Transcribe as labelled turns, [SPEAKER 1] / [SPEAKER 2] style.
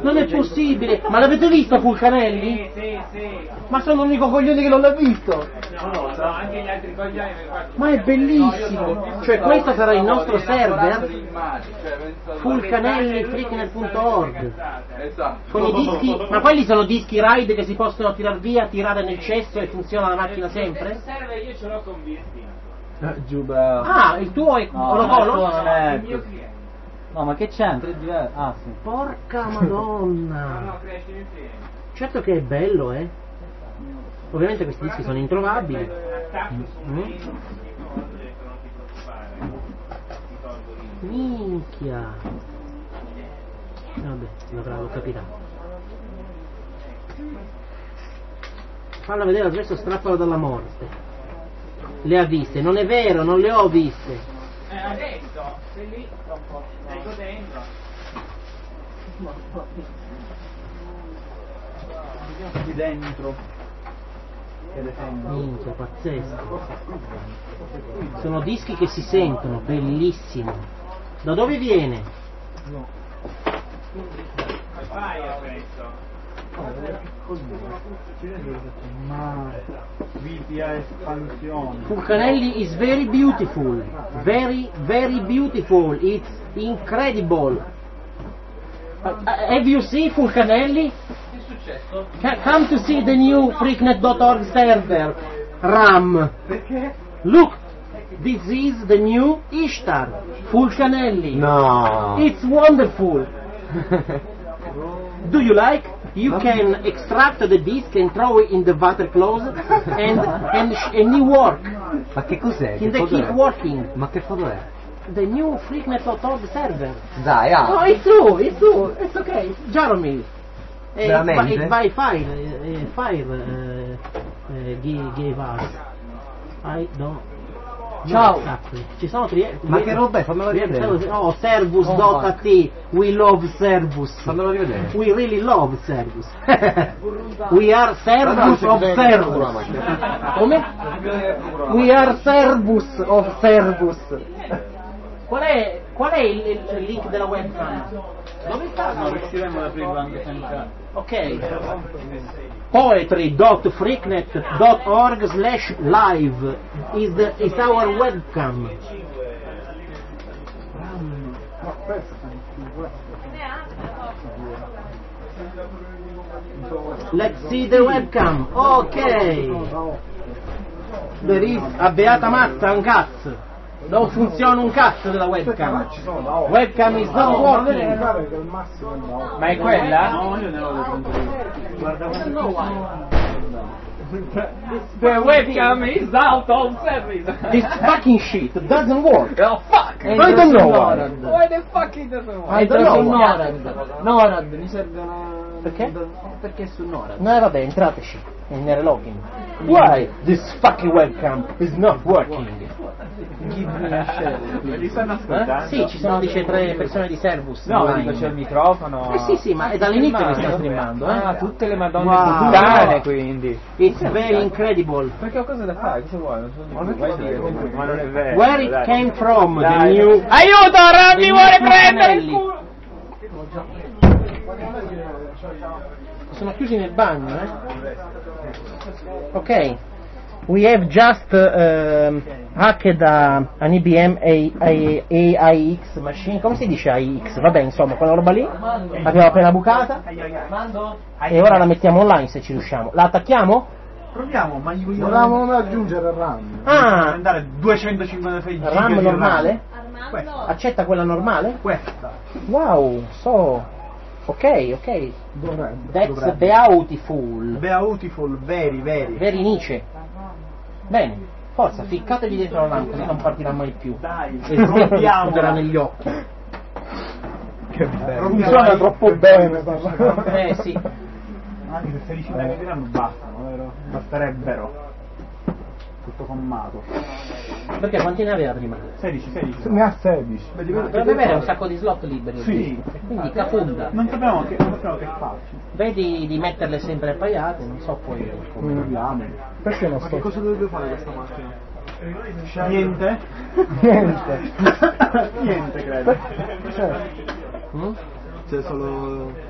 [SPEAKER 1] Non è possibile! Ma l'avete visto Fulcanelli?
[SPEAKER 2] Sì.
[SPEAKER 1] Ma sono l'unico coglione che non l'ha visto!
[SPEAKER 2] No, anche gli altri coglioni.
[SPEAKER 1] Ma è bellissimo! Cioè questo sarà il nostro server? Fulcanelli.freaknet.org. Con i dischi, ma quelli sono dischi RAID che si possono tirar via, tirare nel cesso e funziona la macchina sempre?
[SPEAKER 2] Il server io ce l'ho con Virti.
[SPEAKER 3] Giù bravo.
[SPEAKER 1] Ah, il tuo è Colocolo?
[SPEAKER 2] Il mio cliente.
[SPEAKER 3] No, ma che c'entra? Ah, sì.
[SPEAKER 1] Porca madonna!
[SPEAKER 2] No, cresci insieme.
[SPEAKER 1] Certo che è bello, eh? Ovviamente questi dischi sono introvabili.
[SPEAKER 2] Attacco su un link, non ti preoccupare. Ti tolgo lì.
[SPEAKER 1] Minchia! Vabbè, l'ho capito. Falla vedere adesso, strappalo dalla morte. Le ha viste? Non è vero, non le ho viste.
[SPEAKER 2] Adesso, sei lì, stai godendo.
[SPEAKER 3] Qui dentro.
[SPEAKER 1] Minchia, pazzesco. Sono dischi che si sentono, bellissimo. Da dove viene?
[SPEAKER 2] Vai a questo.
[SPEAKER 3] Ma via espansione.
[SPEAKER 1] Fulcanelli is very beautiful. Very, very beautiful. It's incredible. Have you seen Fulcanelli?
[SPEAKER 2] Che è successo?
[SPEAKER 1] Come to see the new freaknet.org server. RAM.
[SPEAKER 3] Perché?
[SPEAKER 1] Look, this is the new Ishtar. Fulcanelli.
[SPEAKER 4] No.
[SPEAKER 1] It's wonderful. Do you like? You can extract the disk and throw it in the water closet and it work.
[SPEAKER 4] Ma che cos'è?
[SPEAKER 1] And
[SPEAKER 4] Che
[SPEAKER 1] they
[SPEAKER 4] foto
[SPEAKER 1] keep
[SPEAKER 4] è?
[SPEAKER 1] working.
[SPEAKER 4] Ma che foto è?
[SPEAKER 1] The new freaknet.org server.
[SPEAKER 4] Dai,
[SPEAKER 1] Oh, it's true, it's okay. Jaromir.
[SPEAKER 4] Veramente?
[SPEAKER 1] It's by Fire gave us. I don't.
[SPEAKER 4] Ciao.
[SPEAKER 1] Exactly. Ci sono
[SPEAKER 4] Ma che roba è? Fammelo rivedere.
[SPEAKER 1] Oh, Servus.at. We love Servus.
[SPEAKER 4] Fammelo rivedere.
[SPEAKER 1] We really love Servus. We are Servus of Servus. Come? We are Servus of Servus. Qual è il link della webcam? Dove sta?
[SPEAKER 3] Non riusciremo ad aprirlo anche senza.
[SPEAKER 1] Ok. Poetry.freaknet.org/live is our webcam. Let's see the webcam. Ok. There is a beata mazza un cazzo. Non funziona un cazzo della webcam. Webcam is not working.
[SPEAKER 2] Ma è quella?
[SPEAKER 3] No, io ne ho le
[SPEAKER 1] Guarda,
[SPEAKER 2] The webcam is out of service.
[SPEAKER 1] this fucking shit doesn't work.
[SPEAKER 2] Oh fuck!
[SPEAKER 1] I don't know why.
[SPEAKER 2] Why the fuck it doesn't work?
[SPEAKER 1] I don't know why.
[SPEAKER 3] Norad, mi serve una.
[SPEAKER 1] Perché?
[SPEAKER 3] Perché su Norad.
[SPEAKER 1] No, vabbè, entrateci nel login. Why this fucking webcam is not working?
[SPEAKER 3] Li stanno ascoltando?
[SPEAKER 1] Sì, ci sono dice 3 persone di Servus.
[SPEAKER 3] No,
[SPEAKER 1] online.
[SPEAKER 3] dico c'è il microfono.
[SPEAKER 1] Sì, ma è dall'inizio che sta streamando,
[SPEAKER 3] Ah, tutte le madonne
[SPEAKER 1] Wow.
[SPEAKER 3] puttane quindi.
[SPEAKER 1] It's very incredible.
[SPEAKER 3] Perché ho cose da fare, cosa vuoi? Non so ma non è vero.
[SPEAKER 1] Where it came from the new
[SPEAKER 2] Aiuto, Ram mi vuole prendere il
[SPEAKER 1] Fulcanelli.
[SPEAKER 2] culo!
[SPEAKER 1] Sono chiusi nel bagno, eh? Ok. We have just hacked an IBM AIX machine. Come si dice AIX? Vabbè, insomma, quella roba lì l'abbiamo appena bucata e ora la mettiamo online se ci riusciamo. La attacchiamo?
[SPEAKER 3] Proviamo, ma gli
[SPEAKER 5] Volevamo aggiungere RAM.
[SPEAKER 1] Ah,
[SPEAKER 3] andare 256 giga
[SPEAKER 1] RAM
[SPEAKER 3] di
[SPEAKER 1] normale?
[SPEAKER 6] Armando,
[SPEAKER 1] Accetta quella normale?
[SPEAKER 3] Questa.
[SPEAKER 1] Wow, so. Ok. That's beautiful.
[SPEAKER 3] Beautiful, very.
[SPEAKER 1] Very Nietzsche. Bene, forza, ficcatevi dentro la lampada, non partirà mai più.
[SPEAKER 3] Dai,
[SPEAKER 1] E smetterà negli occhi.
[SPEAKER 3] Che bello.
[SPEAKER 5] Funziona troppo bene.
[SPEAKER 1] Sì.
[SPEAKER 3] Anche se 16 megabit non bastano, vero? Basterebbero. Tutto sommato.
[SPEAKER 1] Perché quanti ne aveva prima?
[SPEAKER 3] 16.
[SPEAKER 5] Ne ha 16.
[SPEAKER 1] Dovrebbe avere un sacco di slot liberi.
[SPEAKER 3] Sì.
[SPEAKER 1] E quindi cafunda.
[SPEAKER 3] Non sappiamo che farci.
[SPEAKER 1] Vedi di metterle sempre appaiate, non so poi come.
[SPEAKER 3] Proviamo.
[SPEAKER 5] Perché non sto?
[SPEAKER 3] Cosa dovrebbe fare questa macchina? Niente?
[SPEAKER 5] Niente.
[SPEAKER 3] Niente credo.
[SPEAKER 5] Cioè,
[SPEAKER 1] Mm?
[SPEAKER 4] C'è solo